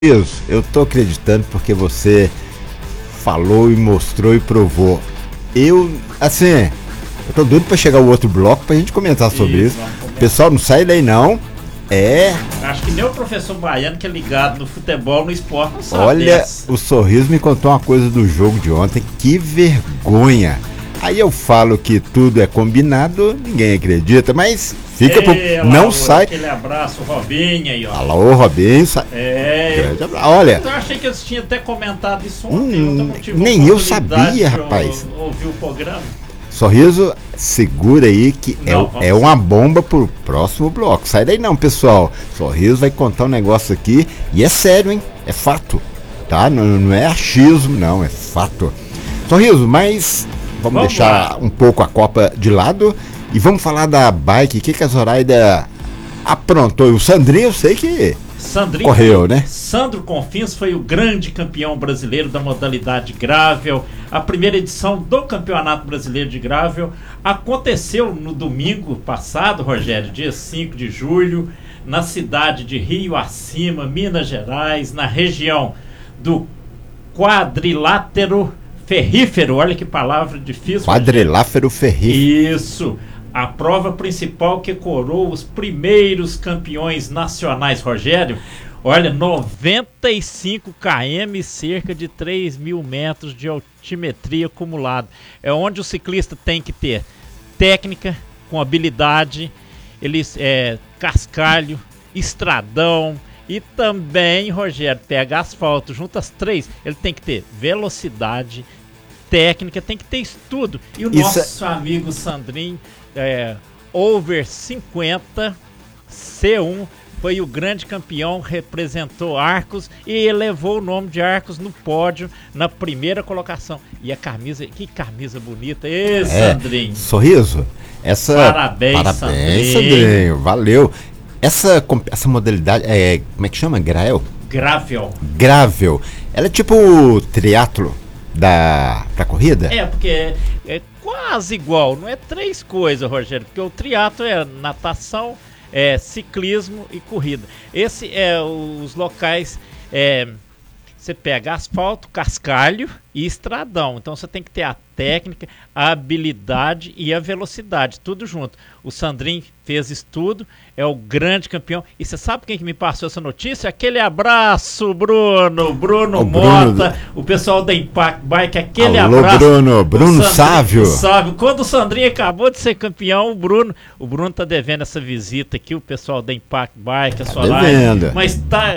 Isso, eu tô acreditando porque você falou e mostrou e provou. Assim, eu tô doido pra chegar o outro bloco pra gente comentar sobre isso. Pessoal, não sai daí não. Acho que nem o professor Baiano, que é ligado no futebol, no esporte, não sabe. Olha, o Sorriso me contou uma coisa do jogo de ontem. Que vergonha. Aí eu falo que tudo é combinado, ninguém acredita, mas fica não sai. Aquele abraço, Robinho aí, ó. Alô, Robinho. Olha. Eu achei que eles tinham até comentado isso ontem. Nem eu sabia, rapaz. Ouvi o programa. Sorriso, segura aí que é uma bomba pro próximo bloco. Sai daí não, pessoal. Sorriso vai contar um negócio aqui e é sério, hein? É fato, tá? Não é achismo, não, é fato. Sorriso, mas vamos deixar um pouco a Copa de lado e vamos falar da bike. O que a Zoraida aprontou? O Sandrinho, eu sei que correu, né? Sandro Confins foi o grande campeão brasileiro da modalidade gravel. A primeira edição do Campeonato Brasileiro de Gravel aconteceu no domingo passado, Rogério, dia 5 de julho, na cidade de Rio Acima, Minas Gerais, na região do quadrilátero ferrífero. Olha que palavra difícil. Quadrilátero ferrífero. Isso. A prova principal que coroou os primeiros campeões nacionais, Rogério. Olha, 95 km e cerca de 3.000 metros de altimetria acumulada. É onde o ciclista tem que ter técnica, com habilidade, cascalho, estradão e também, Rogério, pega asfalto, junta as três. Ele tem que ter velocidade, técnica, tem que ter estudo. E o nosso amigo Sandrinho, over 50 C1, foi o grande campeão, representou Arcos e elevou o nome de Arcos no pódio na primeira colocação. E a camisa, que camisa bonita, Sandrinho. Sorriso, parabéns, Sandrinho, valeu. Essa modalidade, como é que chama? Gravel. Ela é tipo o triatlo pra corrida? Porque é quase igual, não é três coisas, Rogério, porque o triatlo é natação, ciclismo e corrida. Esse é os locais, você pega asfalto, cascalho e estradão. Então você tem que ter a técnica, a habilidade e a velocidade, tudo junto. O Sandrinho fez estudo, é o grande campeão. E você sabe quem que me passou essa notícia? Aquele abraço, Bruno Mota, o pessoal da Impact Bike, aquele abraço. Bruno Sávio. Quando o Sandrinho acabou de ser campeão, o Bruno tá devendo essa visita aqui, o pessoal da Impact Bike, a sua live. Mas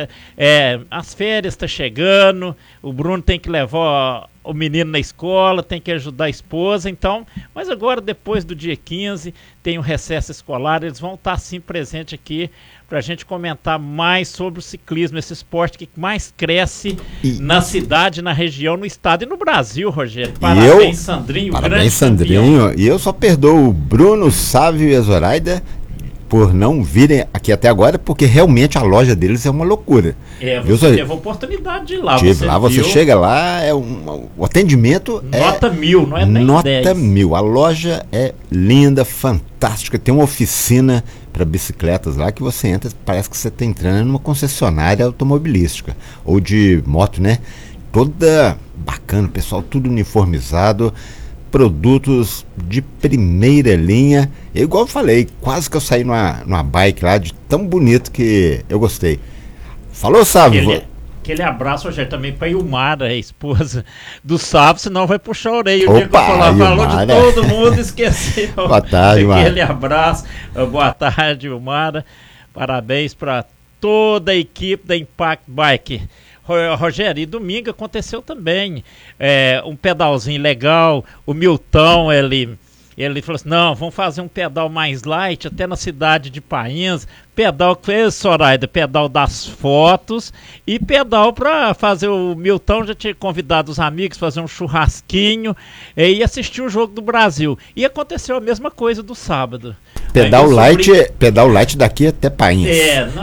as férias tá chegando, o Bruno tem que levar o menino na escola, tem que ajudar a esposa, então, mas agora depois do dia 15 tem um recesso escolar, eles vão estar sim presentes aqui pra gente comentar mais sobre o ciclismo, esse esporte que mais cresce na cidade, na região, no estado e no Brasil, Rogério. Parabéns, Sandrinho. Parabéns, Sandrinho. E eu só perdoo o Bruno Sávio e a Zoraida por não virem aqui até agora, porque realmente a loja deles é uma loucura. Você teve a oportunidade de ir lá. Você chega lá, o atendimento nota 1000, não é nem nota 10. 1000. A loja é linda, fantástica. Tem uma oficina para bicicletas lá que você entra, parece que você está entrando numa concessionária automobilística ou de moto, né? Toda bacana, pessoal, tudo uniformizado. Produtos de primeira linha. Igual eu falei, quase que eu saí numa bike lá de tão bonito que eu gostei. Falou, Sábio? Aquele abraço, Rogério, também para Ilmara, a esposa do Sábio, senão vai puxar a orelha. O dia que eu falou de todo mundo, esqueceu. Boa tarde, Ilmara. Aquele abraço. Boa tarde, Ilmara. Parabéns para toda a equipe da Impact Bike. Rogério, e domingo aconteceu também um pedalzinho legal. O Milton, ele falou assim, não, vamos fazer um pedal mais light, até na cidade de Painhas, pedal que fez, Zoraida, pedal das fotos e pedal para fazer. O Milton já tinha convidado os amigos para fazer um churrasquinho e assistir o Jogo do Brasil. E aconteceu a mesma coisa do sábado. Pedal light daqui até Painhas.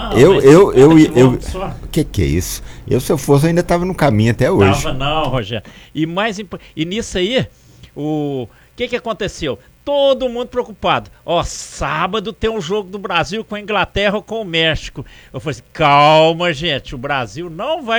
O que é isso? Se eu fosse, eu ainda estava no caminho até hoje. Não, Rogério. E nisso aí, o que aconteceu? todo mundo preocupado. Ó, sábado tem um jogo do Brasil com a Inglaterra ou com o México. Eu falei assim, calma, gente, o Brasil não vai